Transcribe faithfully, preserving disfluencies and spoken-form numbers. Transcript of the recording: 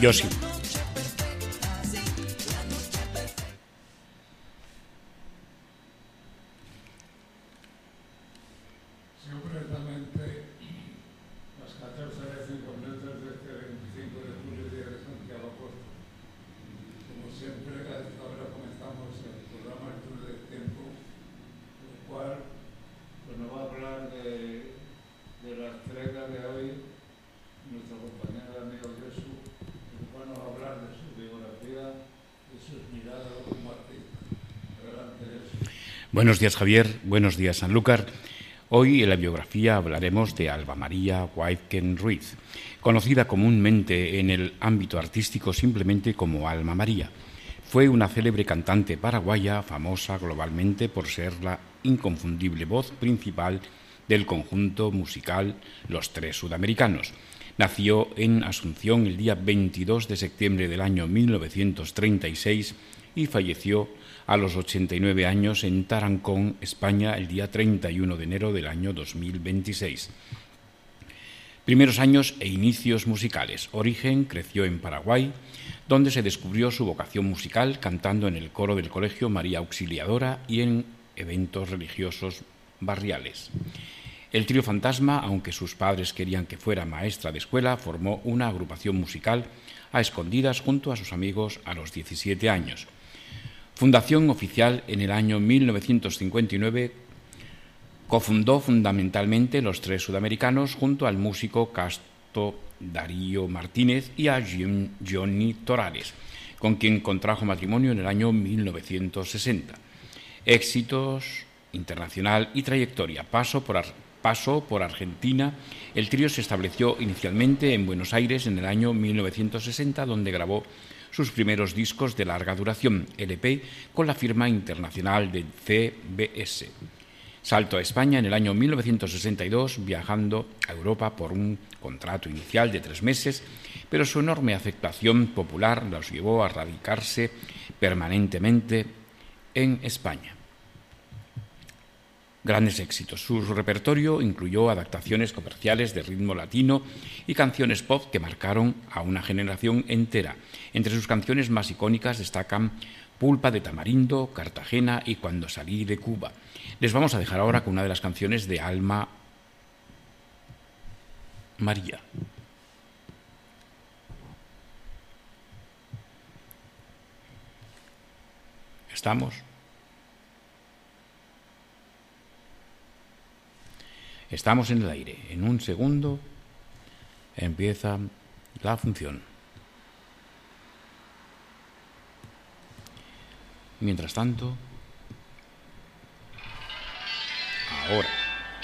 Yoshi. Buenos días, Javier. Buenos días, Sanlúcar. Hoy en la biografía hablaremos de Alba María Wyneken Ruiz, conocida comúnmente en el ámbito artístico simplemente como Alma María. Fue una célebre cantante paraguaya, famosa globalmente por ser la inconfundible voz principal del conjunto musical Los Tres Sudamericanos. Nació en Asunción el día veintidós de septiembre del año mil novecientos treinta y seis y falleció a los ochenta y nueve años en Tarancón, España, el día treinta y uno de enero del año dos mil veintiséis. Primeros años e inicios musicales. Origen: creció en Paraguay, donde se descubrió su vocación musical cantando en el coro del Colegio María Auxiliadora y en eventos religiosos barriales. El trío Fantasma, aunque sus padres querían que fuera maestra de escuela, formó una agrupación musical a escondidas junto a sus amigos a los diecisiete años. Fundación oficial en el año mil novecientos cincuenta y nueve, cofundó fundamentalmente Los Tres Sudamericanos junto al músico Casto Darío Martínez y a Johnny Torales, con quien contrajo matrimonio en el año mil novecientos sesenta. Éxitos internacional y trayectoria. Paso por, Ar- paso por Argentina. El trío se estableció inicialmente en Buenos Aires en el año mil novecientos sesenta, donde grabó sus primeros discos de larga duración, L P, con la firma internacional de C B S. Salto a España en el año mil novecientos sesenta y dos, viajando a Europa por un contrato inicial de tres meses, pero su enorme aceptación popular los llevó a radicarse permanentemente en España. Grandes éxitos. Su repertorio incluyó adaptaciones comerciales de ritmo latino y canciones pop que marcaron a una generación entera. Entre sus canciones más icónicas destacan Pulpa de Tamarindo, Cartagena y Cuando salí de Cuba. Les vamos a dejar ahora con una de las canciones de Alma María. ¿Estamos? Estamos en el aire. En un segundo empieza la función. Mientras tanto, ahora.